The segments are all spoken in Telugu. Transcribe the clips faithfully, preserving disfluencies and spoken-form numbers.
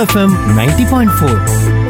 FM ninety point four.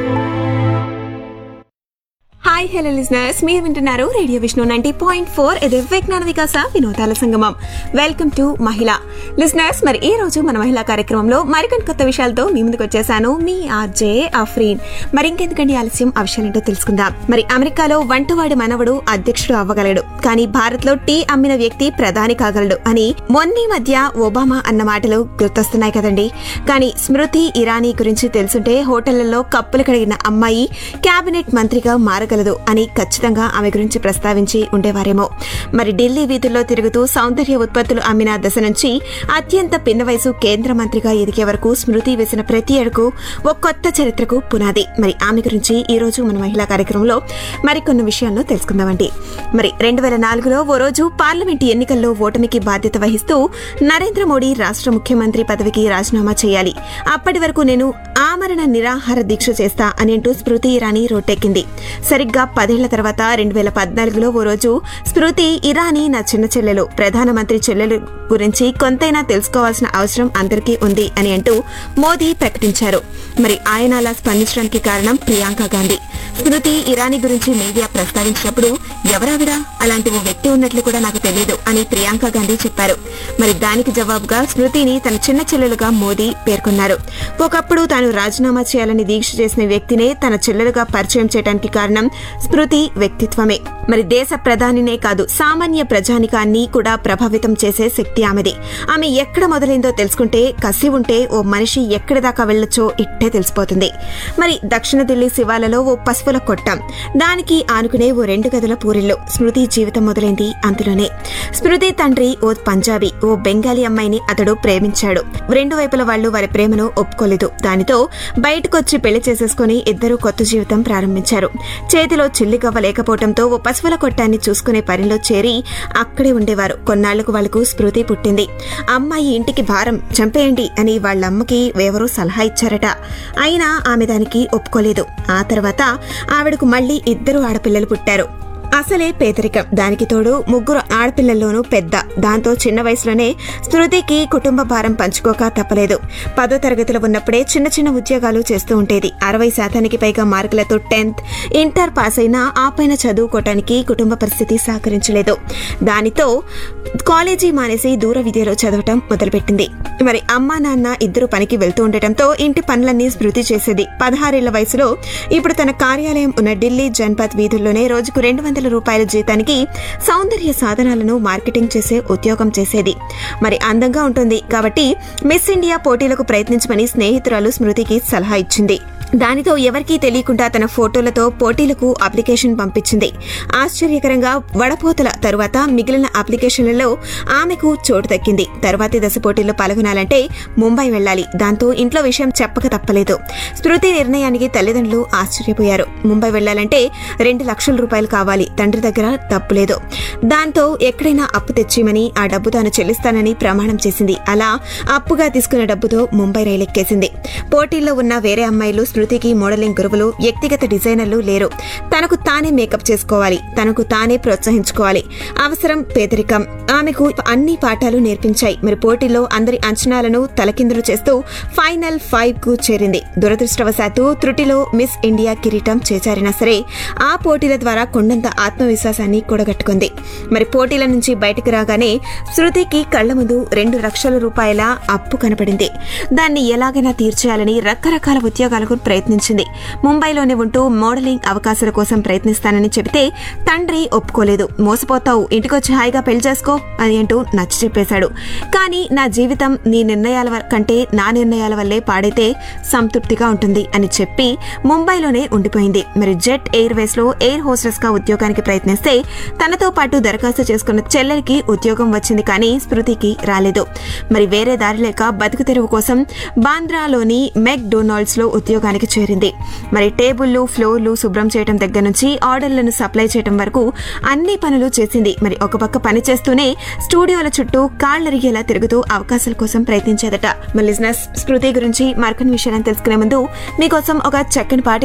Hi hello listeners, మీరు వింటున్నారు radio Vishnu ninety point four. ఇది విజ్ఞాన వికాస వినోదాల సంగమం. వెల్కమ్ టు మహిళ లిజనర్స్. మరి ఈ రోజు మన మహిళా కార్యక్రమంలో మరికొన్ని కొత్త విషయాలతో మీ ముందుకు వచ్చేసాను, మీ ఆర్జే అఫ్రీన్. మరి ఇంకెందుకండి ఆలస్యం, ఆ విషయాలేంటో తెలుసుకుందాం. మరి అమెరికాలో వంటవాడి మనవడు అధ్యక్షుడు అవ్వగలడు, కానీ భారత్ లో టీ అమ్మిన వ్యక్తి ప్రధాని కాగలడు అని మొన్నీ మధ్య ఒబామా అన్న మాటలు గుర్తొస్తున్నాయి కదండి. కానీ స్మృతి ఇరానీ గురించి తెలుసుంటే హోటళ్లలో కప్పులు కడిగిన అమ్మాయి కేబినెట్ మంత్రిగా మారగలదు అని ఖచ్చితంగా ఆమె గురించి ప్రస్తావించి ఉండేవారేమో. మరి ఢిల్లీ వీధుల్లో తిరుగుతూ సౌందర్య ఉత్పత్తులు అమ్మిన దశ నుంచి అత్యంత పిన్న వయసు కేంద్ర మంత్రిగా ఎదిగే వరకు స్మృతి వేసిన ప్రతి అడుగు ఒక కొత్త చరిత్రకు పునాది. మరి ఆమె గురించి ఈ రోజు మన మహిళా కార్యక్రమంలో మరికొన్ని విషయాలను తెలుసుకుందామండి. మరి రెండు వేల నాలుగులో ఓ రోజు పార్లమెంటు ఎన్నికల్లో ఓటమికి బాధ్యత వహిస్తూ నరేంద్ర మోడీ రాష్ట్ర ముఖ్యమంత్రి పదవికి రాజీనామా చేయాలి, అప్పటి వరకు నేను ఆమరణ నిరాహార దీక్ష చేస్తా అని అంటూ స్మృతి ఇరానీ రోడ్డెక్కింది. సరిగ్గా పదేళ్ల తర్వాత రెండు వేల పద్నాలుగులో ఓ రోజు స్మృతి ఇరానీ నా చిన్న చెల్లెలు, ప్రధానమంత్రి చెల్లెలు గురించి కొంతైనా తెలుసుకోవాల్సిన అవసరం అందరికీ ఉంది అని అంటూ మోదీ ప్రకటించారు. మరి ఆయన అలా స్పందించడానికి కారణం ప్రియాంక గాంధీ. స్మృతి ఇరానీ గురించి మీడియా ప్రస్తావించినప్పుడు ఎవరావిడా, అలాంటి ఓ వ్యక్తి ఉన్నట్లు కూడా నాకు తెలియదు అని ప్రియాంక గాంధీ చెప్పారు. మరి దానికి జవాబుగా స్మృతిని తన చిన్న చెల్లెలుగా మోదీ పేర్కొన్నారు. ఒకప్పుడు తాను రాజీనామా చేయాలని దీక్ష చేసిన వ్యక్తినే తన చెల్లెలుగా పరిచయం చేయడానికి కారణం స్మృతి వ్యక్తిత్వమే. మరి దేశ ప్రధానినే కాదు, సామాన్య ప్రజానికాన్ని కూడా ప్రభావితం చేసే శక్తి ఆమెది. ఆమె ఎక్కడ మొదలైందో తెలుసుకుంటే, కసి ఉంటే ఓ మనిషి ఎక్కడి దాకా వెళ్లొచ్చో ఇట్టే తెలిసిపోతుంది. మరి దక్షిణ ఢిల్లీ శివాలలో ఓ పసుపుల కొట్టం, దానికి ఆనుకునే ఓ రెండు గదుల పూరిల్లు. స్మృతి జీవితం మొదలైంది అందులోనే. స్మృతి తండ్రి ఓ పంజాబీ, ఓ బెంగాలీ అమ్మాయిని అతడు ప్రేమించాడు. రెండు వైపుల వాళ్లు వారి ప్రేమను ఒప్పుకోలేదు. దానితో బయటకొచ్చి పెళ్లి చేసేసుకుని ఇద్దరూ కొత్త జీవితం ప్రారంభించారు. చేతిలో చిల్లిగవ్వ లేకపోవడంతో ఓ పసుపుల కొట్టాన్ని చూసుకునే పనిలో చేరి అక్కడే ఉండేవారు. కొన్నాళ్లకు వాళ్లకు స్మృతి పుట్టింది. అమ్మాయి ఇంటికి భారం, చంపేయండి అని వాళ్లమ్మకి ఎవరో సలహా ఇచ్చారట. అయినా ఆమె దానికి ఒప్పుకోలేదు. ఆ తర్వాత ఆవిడకు మళ్లీ ఇద్దరు ఆడపిల్లలు పుట్టారు. అసలే పేదరికం, దానికి తోడు ముగ్గురు ఆడపిల్లల్లోనూ పెద్ద. దాంతో చిన్న వయసులోనే స్మృతికి కుటుంబ భారం పంచుకోక తప్పలేదు. పదో తరగతిలో ఉన్నప్పుడే చిన్న చిన్న ఉద్యోగాలు చేస్తూ ఉండేది. అరవై శాతానికి పైగా మార్కులతో టెన్త్, ఇంటర్ పాస్ అయినా ఆ పైన చదువుకోవటానికి కుటుంబ పరిస్థితి సహకరించలేదు. దానితో కాలేజీ మానేసి దూర విద్యలో చదవటం మొదలుపెట్టింది. మరి అమ్మా నాన్న ఇద్దరు పనికి వెళ్తూ ఉండటంతో ఇంటి పనులన్నీ స్మృతి చేసేది. పదహారేళ్ల వయసులో ఇప్పుడు తన కార్యాలయం ఉన్న ఢిల్లీ జన్పథ్ వీధుల్లోనే రోజుకు రెండు వందల రూపాయల జీతానికి సౌందర్య సాధనాలను మార్కెటింగ్ చేసే ఉద్యోగం చేసేది. మరి అందంగా ఉంటుంది కాబట్టి మిస్ ఇండియా పోటీలకు ప్రయత్నించమని స్నేహితురాలు స్మృతికి సలహా ఇచ్చింది. దానితో ఎవరికీ తెలియకుండా తన ఫోటోలతో పోటీలకు అప్లికేషన్ పంపించింది. ఆశ్చర్యకరంగా వడపోతల తరువాత మిగిలిన అప్లికేషన్లలో ఆమెకు చోటు దక్కింది. తర్వాతి దశ పోటీల్లో పాల్గొనాలంటే ముంబై వెళ్లాలి. దాంతో ఇంట్లో విషయం చెప్పక తప్పలేదు. స్మృతి నిర్ణయానికి తల్లిదండ్రులు ఆశ్చర్యపోయారు. ముంబై వెళ్లాలంటే రెండు లక్షల రూపాయలు కావాలి. తండ్రి దగ్గర డబ్బు లేదు. దాంతో ఎక్కడైనా అప్పు తెచ్చిమని ఆ డబ్బు తాను చెల్లిస్తానని ప్రమాణం చేసింది. అలా అప్పుగా తీసుకున్న డబ్బుతో ముంబై రైలెక్కేసింది. పోటీల్లో ఉన్న వేరే అమ్మాయిలు స్మృతికి మోడలింగ్ గురువులు, వ్యక్తిగత డిజైనర్లు లేరు. తనకు తానే మేకప్ చేసుకోవాలి, తనకు తానే ప్రోత్సహించుకోవాలి. అవసరం పేదరికం ఆమెకు అన్ని పాఠాలు నేర్పించాయి. మరి పోటీలో అందరి అంచనాలను తలకిందులు చేస్తూ ఫైనల్ ఫైవ్ కు చేరింది. దురదృష్టవశాత్తు త్రుటిలో మిస్ ఇండియా కిరీటం చేచారినా సరే ఆ పోటీల ద్వారా కొండంత ఆత్మవిశ్వాసాన్ని కూడగట్టుకుంది. మరి పోటీల నుంచి బయటకు రాగానే స్మృతికి కళ్ల ముందు రెండు లక్షల రూపాయల అప్పు కనపడింది. దాన్ని ఎలాగైనా తీర్చేయాలని రకరకాల ఉద్యోగాలకు ప్రయత్నించింది. ముంబైలోనే ఉంటూ మోడలింగ్ అవకాశాల కోసం ప్రయత్నిస్తానని చెబితే తండ్రి ఒప్పుకోలేదు. మోసపోతావు, ఇంటికొచ్చి హాయిగా పెళ్లి చేసుకో అని అంటూ నచ్చ చెప్పేశాడు. కానీ నా జీవితం నీ నిర్ణయాల కంటే నా నిర్ణయాల వల్లే పాడైతే సంతృప్తిగా ఉంటుంది అని చెప్పి ముంబైలోనే ఉండిపోయింది. మరి జెట్ ఎయిర్వేస్ లో ఎయిర్ హోస్టెస్ గా ఉద్యోగానికి ప్రయత్నిస్తే తనతో పాటు దరఖాస్తు చేసుకున్న చెల్లెలికి ఉద్యోగం వచ్చింది, కానీ స్మృతికి రాలేదు. మరి వేరే దారి లేక బతుకు తెరువు కోసం బాంద్రాలోని మెక్ డొనాల్డ్స్ లో ఉద్యోగానికి చేరింది. మరి టేబుళ్లు, ఫ్లోర్లు శుభ్రం చేయడం దగ్గర నుంచి ఆర్డర్లను సప్లై చేయడం వరకు అన్ని పనులు చేసింది. మరి ఒక పక్క పని చేస్తూనే స్టూడియోల చుట్టూ కాళ్లరిగేలా తిరుగుతూ అవకాశాల కోసం ప్రయత్నించేదట. మరి లిజనర్స్, స్మృతి గురించి మరికొన్ని విషయాలను తెలుసుకునే ముందు మీకోసం ఒక చక్కని పాట